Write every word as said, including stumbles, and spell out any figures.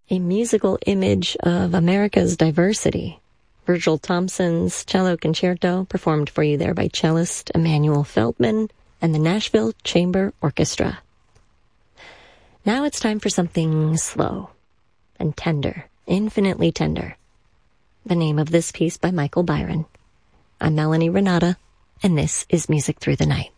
a musical image of America's diversity. Virgil Thompson's Cello Concerto, performed for you there by cellist Emanuel Feldman and the Nashville Chamber Orchestra. Now it's time for something slow and tender, infinitely tender. The name of this piece by Michael Byron. I'm Melanie Renata, and this is Music Through the Night.